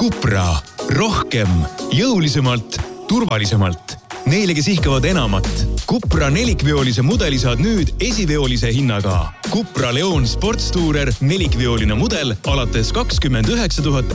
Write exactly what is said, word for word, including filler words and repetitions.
Cupra. Rohkem, jõulisemalt, turvalisemalt. Neile, kes ihkavad enamat. Cupra nelikveolise mudeli saad nüüd esiveolise hinnaga. Cupra Leon Sportstourer nelikveoline mudel alates kakskümmend üheksa tuhat